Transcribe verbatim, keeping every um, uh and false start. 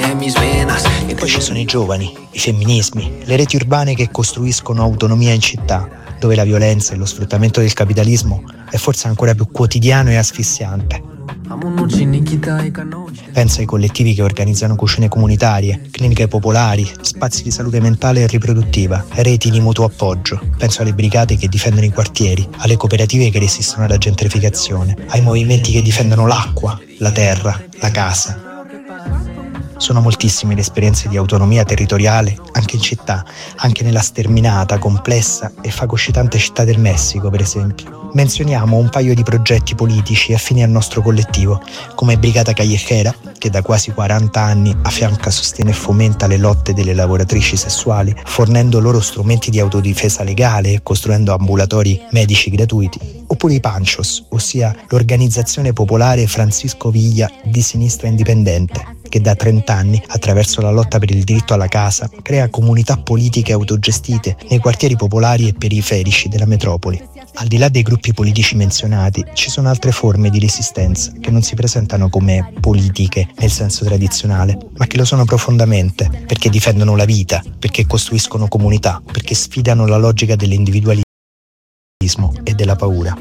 E poi ci sono i giovani, i femminismi, le reti urbane che costruiscono autonomia in città, dove la violenza e lo sfruttamento del capitalismo è forse ancora più quotidiano e asfissiante. Penso ai collettivi che organizzano cucine comunitarie, cliniche popolari, spazi di salute mentale e riproduttiva, reti di mutuo appoggio. Penso alle brigate che difendono i quartieri, alle cooperative che resistono alla gentrificazione, ai movimenti che difendono l'acqua, la terra, la casa. Sono moltissime le esperienze di autonomia territoriale, anche in città, anche nella sterminata, complessa e fagocitante città del Messico, per esempio. Menzioniamo un paio di progetti politici affini al nostro collettivo, come Brigata Callejera, che da quasi quaranta anni affianca, sostiene e fomenta le lotte delle lavoratrici sessuali, fornendo loro strumenti di autodifesa legale e costruendo ambulatori medici gratuiti. Oppure i Panchos, ossia l'organizzazione popolare Francisco Villa di sinistra indipendente, che da trenta anni, attraverso la lotta per il diritto alla casa, crea comunità politiche autogestite nei quartieri popolari e periferici della metropoli. Al di là dei gruppi politici menzionati, ci sono altre forme di resistenza che non si presentano come politiche nel senso tradizionale, ma che lo sono profondamente, perché difendono la vita, perché costruiscono comunità, perché sfidano la logica dell'individualismo e della paura.